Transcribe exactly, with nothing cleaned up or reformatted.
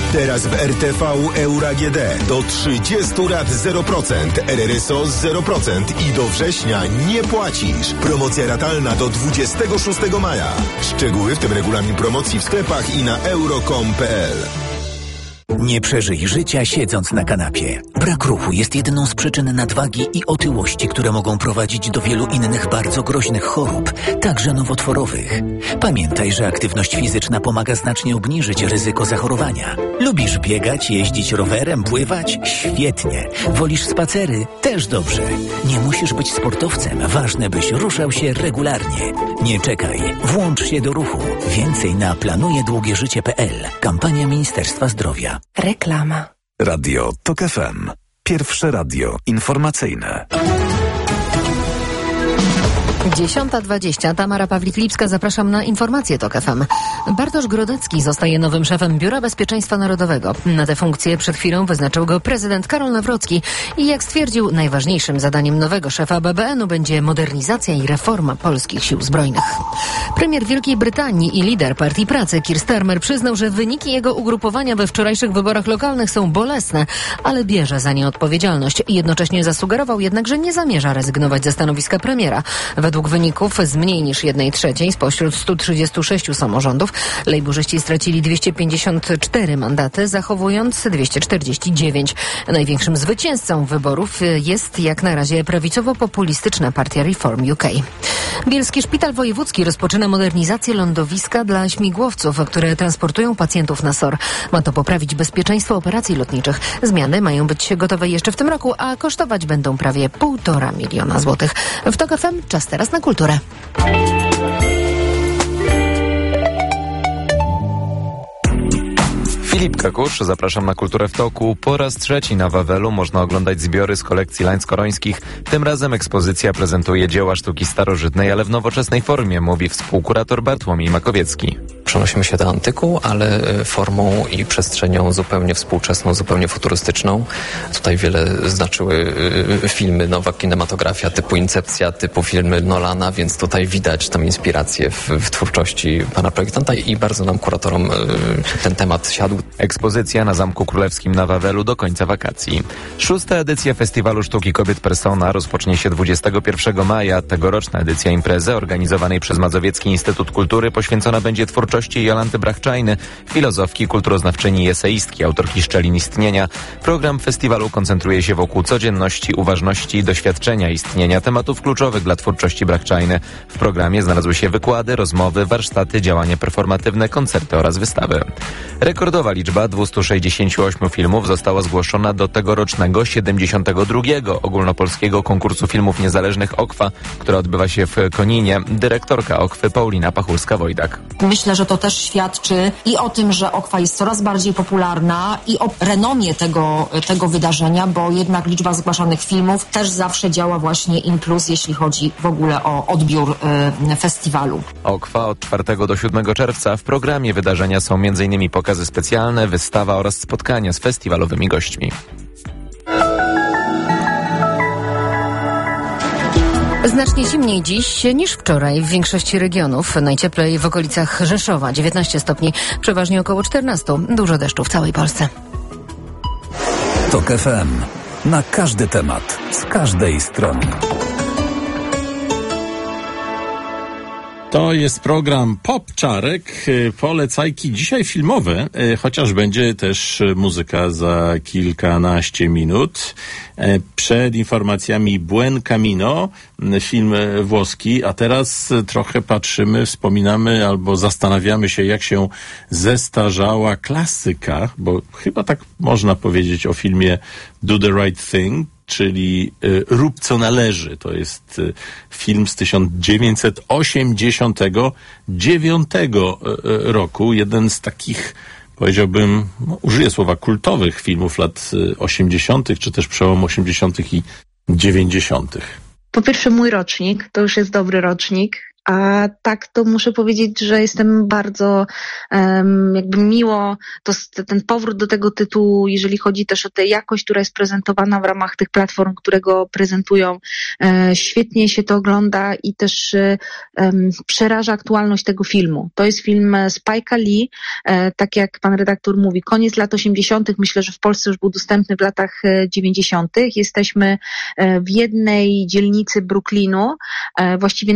Teraz w R T V Euro A G D do trzydziestu lat zero procent, R R S O zero procent i do września nie płacisz. Promocja ratalna do dwudziestego szóstego maja. Szczegóły, w tym regulamin promocji w sklepach i na euro kropka com kropka p l. Nie przeżyj życia siedząc na kanapie. Brak ruchu jest jedną z przyczyn nadwagi i otyłości, które mogą prowadzić do wielu innych bardzo groźnych chorób, także nowotworowych. Pamiętaj, że aktywność fizyczna pomaga znacznie obniżyć ryzyko zachorowania. Lubisz biegać, jeździć rowerem, pływać? Świetnie. Wolisz spacery? Też dobrze. Nie musisz być sportowcem. Ważne, byś ruszał się regularnie. Nie czekaj. Włącz się do ruchu. Więcej na planuje długie życie kropka p l. Kampania Ministerstwa Zdrowia. Reklama. Radio Tok F M. Pierwsze radio informacyjne. dziesiąta dwadzieścia. Tamara Pawlik-Lipska, zapraszam na informacje Tok F M. Bartosz Grodecki zostaje nowym szefem Biura Bezpieczeństwa Narodowego. Na tę funkcję przed chwilą wyznaczył go prezydent Karol Nawrocki i jak stwierdził, najważniejszym zadaniem nowego szefa B B N u będzie modernizacja i reforma polskich sił zbrojnych. Premier Wielkiej Brytanii i lider Partii Pracy Keir Starmer przyznał, że wyniki jego ugrupowania we wczorajszych wyborach lokalnych są bolesne, ale bierze za nie odpowiedzialność. Jednocześnie zasugerował jednak, że nie zamierza rezygnować ze stanowiska premiera. Według wyników z mniej niż jednej trzeciej spośród stu trzydziestu sześciu samorządów lejburzyści stracili dwieście pięćdziesiąt cztery mandaty, zachowując dwieście czterdzieści dziewięć. Największym zwycięzcą wyborów jest jak na razie prawicowo-populistyczna partia Reform U K. Bielski Szpital Wojewódzki rozpoczyna modernizację lądowiska dla śmigłowców, które transportują pacjentów na S O R. Ma to poprawić bezpieczeństwo operacji lotniczych. Zmiany mają być gotowe jeszcze w tym roku, a kosztować będą prawie półtora miliona złotych. W Tok F M czas teraz na kulturę. Filip Kakusz, zapraszam na Kulturę w Toku. Po raz trzeci na Wawelu można oglądać zbiory z kolekcji Lańsko-Rońskich. Tym razem ekspozycja prezentuje dzieła sztuki starożytnej, ale w nowoczesnej formie, mówi współkurator Bartłomiej Makowiecki. Przenosimy się do antyku, ale formą i przestrzenią zupełnie współczesną, zupełnie futurystyczną. Tutaj wiele znaczyły filmy, nowa kinematografia typu Incepcja, typu filmy Nolana, więc tutaj widać tę inspirację w, w twórczości pana projektanta i bardzo nam, kuratorom, ten temat siadł. Ekspozycja na Zamku Królewskim na Wawelu do końca wakacji. Szósta edycja Festiwalu Sztuki Kobiet Persona rozpocznie się dwudziestego pierwszego maja. Tegoroczna edycja imprezy organizowanej przez Mazowiecki Instytut Kultury poświęcona będzie twórczości Jolanty Brachczajny, filozofki, kulturoznawczyni i eseistki, autorki Szczelin Istnienia. Program festiwalu koncentruje się wokół codzienności, uważności, doświadczenia istnienia, tematów kluczowych dla twórczości Brachczajny. W programie znalazły się wykłady, rozmowy, warsztaty, działania performatywne, koncerty oraz wystawy. Rekordowa liczba dwieście sześćdziesiąt osiem filmów została zgłoszona do tegorocznego siedemdziesiątego drugiego ogólnopolskiego konkursu filmów niezależnych Okwa, która odbywa się w Koninie. Dyrektorka Okwy Paulina Pachulska-Wojdak. Myślę, że to też świadczy i o tym, że Okwa jest coraz bardziej popularna i o renomie tego, tego wydarzenia, bo jednak liczba zgłaszanych filmów też zawsze działa właśnie in plus, jeśli chodzi w ogóle o odbiór y, festiwalu. Okwa od czwartego do siódmego czerwca. W programie wydarzenia są między innymi pokazy specjalne, wystawa oraz spotkania z festiwalowymi gośćmi. Znacznie zimniej dziś niż wczoraj w większości regionów. Najcieplej w okolicach Rzeszowa, dziewiętnaście stopni, przeważnie około czternaście. Dużo deszczu w całej Polsce. Tok F M. Na każdy temat, z każdej strony. To jest program Pop Czarek, polecajki dzisiaj filmowe, chociaż będzie też muzyka za kilkanaście minut. Przed informacjami Buen Camino, film włoski, a teraz trochę patrzymy, wspominamy albo zastanawiamy się, jak się zestarzała klasyka, bo chyba tak można powiedzieć o filmie Do the Right Thing, czyli y, Rób co należy. To jest y, film z tysiąc dziewięćset osiemdziesiątego dziewiątego y, roku. Jeden z takich, powiedziałbym, no, użyję słowa kultowych filmów lat y, osiemdziesiątych, czy też przełomu osiemdziesiątych i dziewięćdziesiątych. Po pierwsze mój rocznik, to już jest dobry rocznik. A tak to muszę powiedzieć, że jestem bardzo um, jakby miło, to ten powrót do tego tytułu, jeżeli chodzi też o tę jakość, która jest prezentowana w ramach tych platform, które go prezentują. E, świetnie się to ogląda i też e, przeraża aktualność tego filmu. To jest film Spike'a Lee, e, tak jak pan redaktor mówi, koniec lat osiemdziesiątych. Myślę, że w Polsce już był dostępny w latach dziewięćdziesiątych. Jesteśmy w jednej dzielnicy Brooklynu, e, właściwie